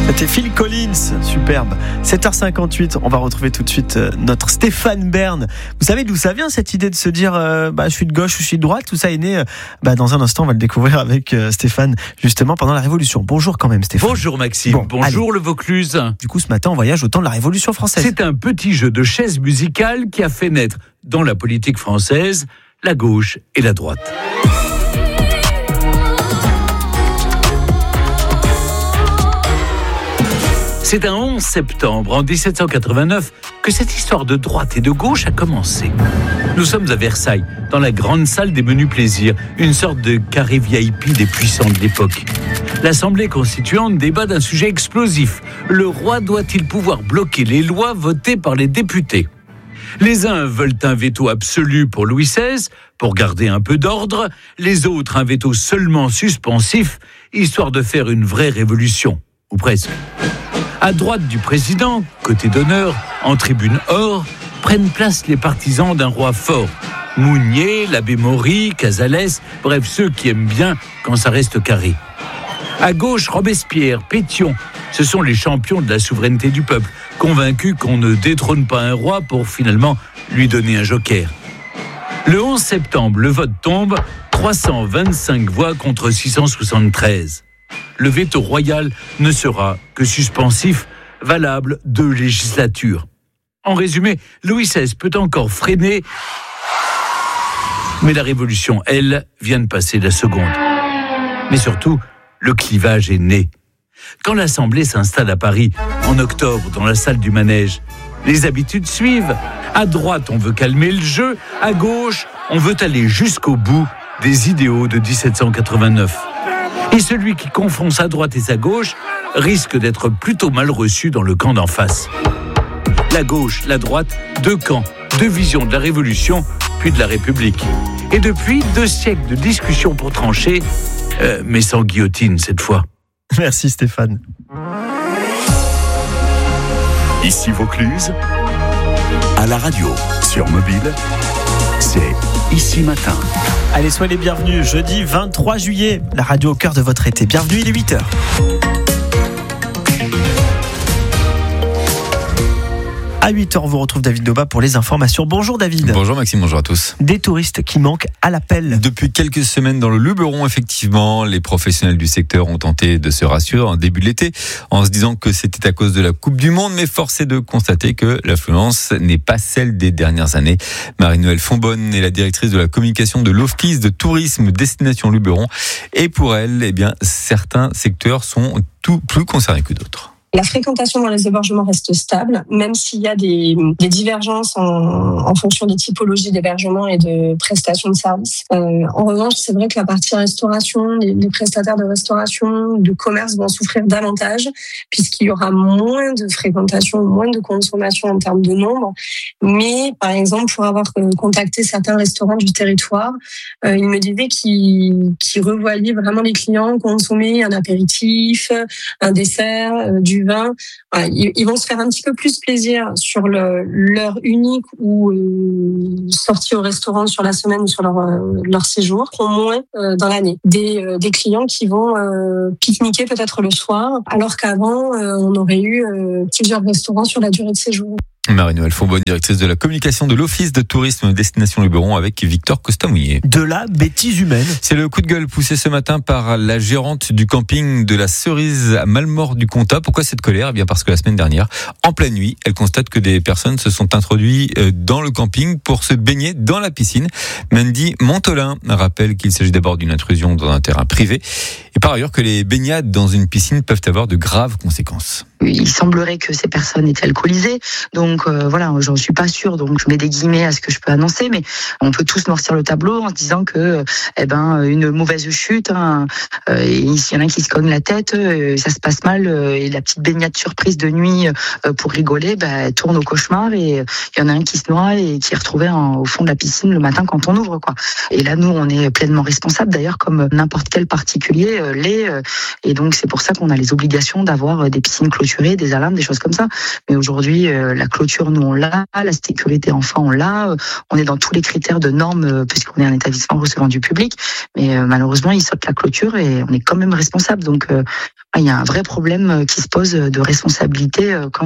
C'était Phil Collins, superbe. 7h58, on va retrouver tout de suite notre Stéphane Bern. Vous savez d'où ça vient cette idée de se dire je suis de gauche ou je suis de droite? Tout ça est né dans un instant, on va le découvrir avec Stéphane, justement pendant la Révolution. Bonjour quand même Stéphane. Bonjour Maxime, bonjour le Vaucluse. Du coup ce matin on voyage au temps de la Révolution française. C'est un petit jeu de chaises musicales qui a fait naître dans la politique française la gauche et la droite. C'est un 11 septembre en 1789 que cette histoire de droite et de gauche a commencé. Nous sommes à Versailles, dans la grande salle des menus plaisirs, une sorte de carré VIP des puissants de l'époque. L'Assemblée constituante débat d'un sujet explosif. Le roi doit-il pouvoir bloquer les lois votées par les députés ? Les uns veulent un veto absolu pour Louis XVI, pour garder un peu d'ordre. Les autres, un veto seulement suspensif, histoire de faire une vraie révolution, ou presque. À droite du président, côté d'honneur, en tribune or, prennent place les partisans d'un roi fort. Mounier, l'abbé Maury, Casales, bref, ceux qui aiment bien quand ça reste carré. À gauche, Robespierre, Pétion, ce sont les champions de la souveraineté du peuple, convaincus qu'on ne détrône pas un roi pour finalement lui donner un joker. Le 11 septembre, le vote tombe, 325 voix contre 673. Le veto royal ne sera que suspensif, valable 2 législatures. En résumé, Louis XVI peut encore freiner, mais la Révolution, elle, vient de passer la seconde. Mais surtout, le clivage est né. Quand l'Assemblée s'installe à Paris, en octobre, dans la salle du Manège, les habitudes suivent. À droite, on veut calmer le jeu. À gauche, on veut aller jusqu'au bout des idéaux de 1789. Et celui qui confond sa droite et sa gauche risque d'être plutôt mal reçu dans le camp d'en face. La gauche, la droite, 2 camps, 2 visions de la Révolution, puis de la République. Et depuis, 2 siècles de discussions pour trancher, mais sans guillotine cette fois. Merci Stéphane. Ici Vaucluse, à la radio, sur mobile, c'est Ici Matin. Allez, soyez les bienvenus, jeudi 23 juillet, la radio au cœur de votre été. Bienvenue, il est 8h. À 8h, on vous retrouve David Doba pour les informations. Bonjour David. Bonjour Maxime, bonjour à tous. Des touristes qui manquent à l'appel. Depuis quelques semaines dans le Luberon, effectivement, les professionnels du secteur ont tenté de se rassurer en début de l'été en se disant que c'était à cause de la Coupe du Monde, mais force est de constater que l'affluence n'est pas celle des dernières années. Marie-Noëlle Fonbonne est la directrice de la communication de l'Office de tourisme Destination Luberon et pour elle, certains secteurs sont tout plus concernés que d'autres. La fréquentation dans les hébergements reste stable, même s'il y a des divergences en fonction des typologies d'hébergement et de prestations de services. En revanche, c'est vrai que la partie restauration, les prestataires de restauration, de commerce vont souffrir davantage, puisqu'il y aura moins de fréquentation, moins de consommation en termes de nombre. Mais, par exemple, pour avoir contacté certains restaurants du territoire, ils me disaient qu'ils revoyaient vraiment les clients consommer un apéritif, un dessert, du vin. Voilà, ils vont se faire un petit peu plus plaisir sur l'heure unique ou sortie au restaurant sur la semaine ou sur leur séjour, au moins dans l'année. Des clients qui vont pique-niquer peut-être le soir, alors qu'avant, on aurait eu plusieurs restaurants sur la durée de séjour. Marie-Noëlle Fonbonne, directrice de la communication de l'Office de tourisme Destination Luberon avec Victor Costa-Mouillet. De la bêtise humaine. C'est le coup de gueule poussé ce matin par la gérante du camping de la Cerise à Malmort-du-Comtat. Pourquoi cette colère ? Eh bien parce que la semaine dernière, en pleine nuit, elle constate que des personnes se sont introduites dans le camping pour se baigner dans la piscine. Mandy Montolin rappelle qu'il s'agit d'abord d'une intrusion dans un terrain privé et par ailleurs que les baignades dans une piscine peuvent avoir de graves conséquences. Il semblerait que ces personnes étaient alcoolisées, donc voilà, j'en suis pas sûre, donc je mets des guillemets à ce que je peux annoncer, mais on peut tous noircir le tableau en se disant que, une mauvaise chute, s'il y en a un qui se cogne la tête, ça se passe mal, et la petite baignade surprise de nuit pour rigoler, tourne au cauchemar, et il y en a un qui se noie et qui est retrouvé au fond de la piscine le matin quand on ouvre, quoi. Et là, nous, on est pleinement responsables, d'ailleurs, comme n'importe quel particulier l'est, et donc c'est pour ça qu'on a les obligations d'avoir des piscines clôturées, des alarmes, des choses comme ça. Mais aujourd'hui, la clôture, nous, on l'a, la sécurité enfant, on l'a, on est dans tous les critères de normes, puisqu'on est un établissement recevant du public, mais malheureusement, il saute la clôture et on est quand même responsable. Donc il y a un vrai problème qui se pose de responsabilité quant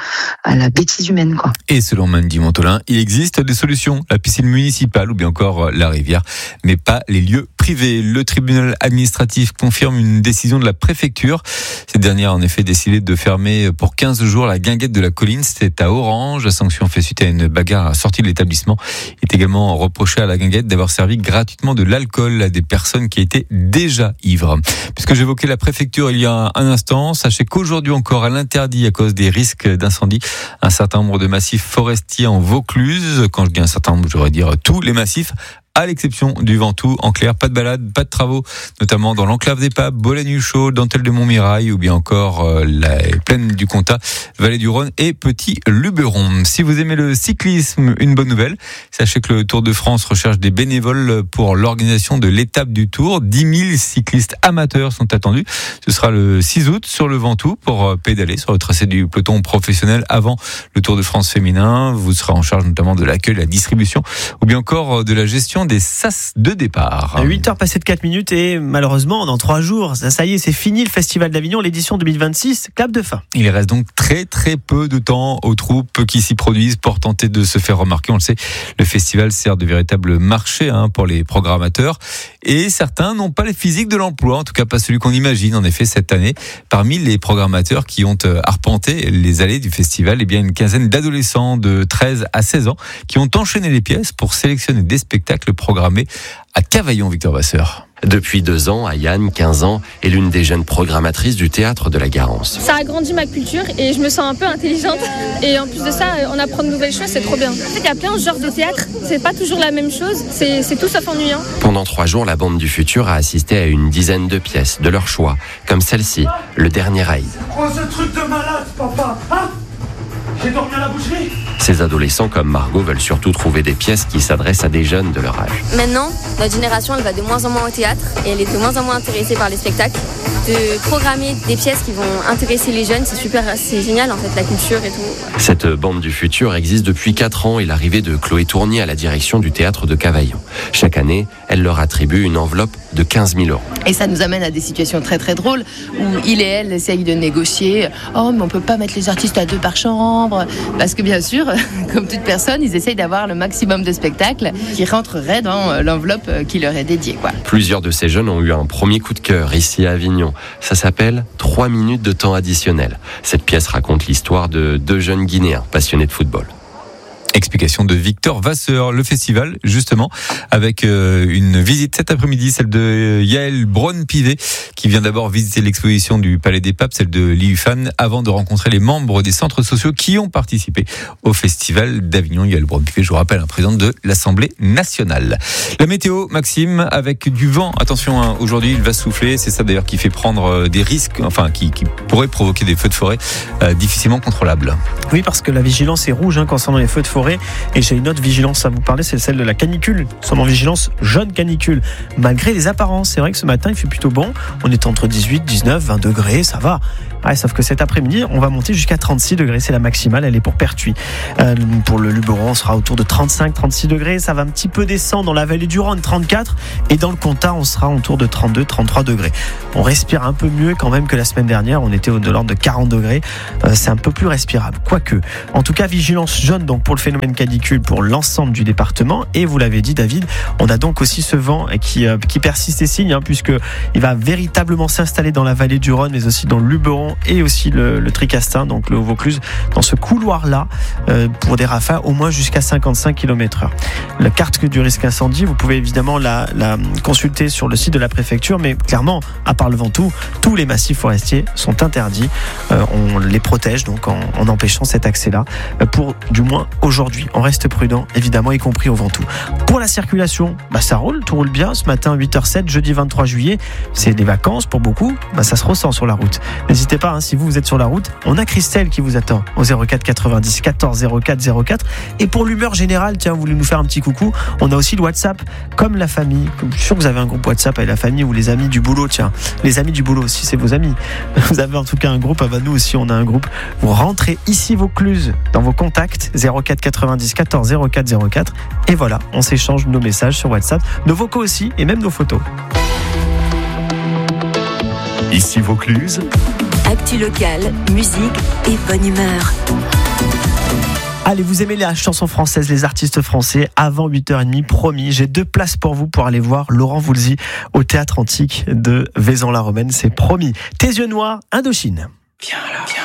à la bêtise humaine, quoi. Et selon Mandy Montolin, il existe des solutions, la piscine municipale ou bien encore la rivière, mais pas les lieux privés. Le tribunal administratif confirme une décision de la préfecture. Cette dernière a en effet décidé de fermer pour 15 jours la guinguette de la colline. C'était à Orange. La sanction fait suite à une bagarre à la sortie de l'établissement. Il est également reproché à la guinguette d'avoir servi gratuitement de l'alcool à des personnes qui étaient déjà ivres. Puisque j'évoquais la préfecture il y a un instant, sachez qu'aujourd'hui encore, elle interdit à cause des risques d'incendie un certain nombre de massifs forestiers en Vaucluse. Quand je dis un certain nombre, je voudrais dire tous les massifs, à l'exception du Ventoux. En clair, pas de balade, pas de travaux, notamment dans l'enclave des Papes, Bolagne-Huchot, Dentelle de Montmirail ou bien encore la plaine du Comtat, Vallée du Rhône et Petit Luberon. Si vous aimez le cyclisme, une bonne nouvelle, sachez que le Tour de France recherche des bénévoles pour l'organisation de l'étape du Tour. 10 000 cyclistes amateurs sont attendus. Ce sera le 6 août sur le Ventoux pour pédaler sur le tracé du peloton professionnel avant le Tour de France féminin. Vous serez en charge notamment de l'accueil, la distribution ou bien encore de la gestion des sas de départ. 8h passées de 4 minutes et malheureusement dans 3 jours, ça y est, c'est fini le Festival d'Avignon, l'édition 2026, clap de fin. Il reste donc très peu de temps aux troupes qui s'y produisent pour tenter de se faire remarquer. On le sait, le festival sert de véritable marché pour les programmateurs et certains n'ont pas les physiques de l'emploi, en tout cas pas celui qu'on imagine. En effet, cette année, parmi les programmateurs qui ont arpenté les allées du festival, eh bien une quinzaine d'adolescents de 13 à 16 ans qui ont enchaîné les pièces pour sélectionner des spectacles programmés à Cavaillon, Victor Vasseur. Depuis 2 ans, Ayane, 15 ans, est l'une des jeunes programmatrices du théâtre de la Garance. Ça agrandit ma culture et je me sens un peu intelligente. Et en plus de ça, on apprend de nouvelles choses, c'est trop bien. En fait, il y a plein de genres de théâtre, c'est pas toujours la même chose, c'est tout sauf ennuyant. Pendant 3 jours, la bande du futur a assisté à une dizaine de pièces de leur choix, comme celle-ci, Le Dernier Raid. Oh, ce truc de malade, papa, hein? J'ai dormi à la boucherie. Ces adolescents comme Margot veulent surtout trouver des pièces qui s'adressent à des jeunes de leur âge. Maintenant, notre génération, elle va de moins en moins au théâtre et elle est de moins en moins intéressée par les spectacles. De programmer des pièces qui vont intéresser les jeunes, c'est super, c'est génial en fait, la culture et tout. Cette bande du futur existe depuis 4 ans et l'arrivée de Chloé Tournier à la direction du théâtre de Cavaillon. Chaque année, elle leur attribue une enveloppe de 15 000 €. Et ça nous amène à des situations très drôles où il et elle essayent de négocier. Oh, mais on peut pas mettre les artistes à 2 par chambre. Parce que bien sûr, comme toute personne, ils essayent d'avoir le maximum de spectacles qui rentreraient dans l'enveloppe qui leur est dédiée, quoi. Plusieurs de ces jeunes ont eu un premier coup de cœur ici à Avignon. Ça s'appelle 3 minutes de temps additionnel. Cette pièce raconte l'histoire de 2 jeunes Guinéens passionnés de football. Explication de Victor Vasseur. Le festival, justement, avec une visite cet après-midi, celle de Yael Braun-Pivet, qui vient d'abord visiter l'exposition du Palais des Papes, celle de l'IUFAN, avant de rencontrer les membres des centres sociaux qui ont participé au festival d'Avignon. Yael Braun-Pivet, je vous rappelle, présidente de l'Assemblée nationale. La météo, Maxime, avec du vent. Attention, aujourd'hui, il va souffler. C'est ça d'ailleurs qui fait prendre des risques, qui pourrait provoquer des feux de forêt difficilement contrôlables. Oui, parce que la vigilance est rouge concernant les feux de forêt. Et j'ai une autre vigilance à vous parler, c'est celle de la canicule. Nous sommes en vigilance jaune canicule. Malgré les apparences, c'est vrai que ce matin, il fait plutôt bon. On est entre 18, 19, 20 degrés, ça va. Ouais, sauf que cet après-midi, on va monter jusqu'à 36 degrés. C'est la maximale, elle est pour Pertuis. Pour le Luberon, on sera autour de 35, 36 degrés. Ça va un petit peu descendre dans la vallée du Rhône, 34. Et dans le Comtat, on sera autour de 32, 33 degrés. On respire un peu mieux quand même que la semaine dernière. On était de l'ordre de 40 degrés. C'est un peu plus respirable. Quoique. En tout cas, vigilance jaune donc pour le phénomène canicule pour l'ensemble du département. Et vous l'avez dit, David, on a donc aussi ce vent qui persiste et signe, puisque il va véritablement s'installer dans la vallée du Rhône, mais aussi dans le Luberon et aussi le Tricastin, donc le Vaucluse, dans ce couloir-là, pour des rafales au moins jusqu'à 55 km/h. La carte du risque incendie, vous pouvez évidemment la consulter sur le site de la préfecture, mais clairement, à part le Ventoux, tous les massifs forestiers sont interdits. On les protège donc en empêchant cet accès-là, pour du moins aujourd'hui. On reste prudent, évidemment, y compris au Ventoux. Pour la circulation, ça roule, tout roule bien. Ce matin, 8h07, jeudi 23 juillet, c'est des vacances pour beaucoup, ça se ressent sur la route. N'hésitez pas, si vous êtes sur la route, on a Christelle qui vous attend au 04 90 14 04 04. Et pour l'humeur générale, tiens, vous voulez nous faire un petit coucou, on a aussi le WhatsApp, comme la famille. Je suis sûr que vous avez un groupe WhatsApp avec la famille ou les amis du boulot, tiens. Les amis du boulot, si c'est vos amis. Vous avez en tout cas un groupe, nous aussi on a un groupe. Vous rentrez ici Vaucluse dans vos contacts, 04 90 14 04 04. Et voilà, on s'échange nos messages sur WhatsApp, nos vocaux aussi et même nos photos. Ici Vaucluse. Actu locale, musique et bonne humeur. Allez, vous aimez les chansons françaises, les artistes français, avant 8h30, promis. J'ai 2 places pour vous pour aller voir Laurent Voulzy au Théâtre Antique de Vaison-la-Romaine, c'est promis. Tes yeux noirs, Indochine. Viens là, viens.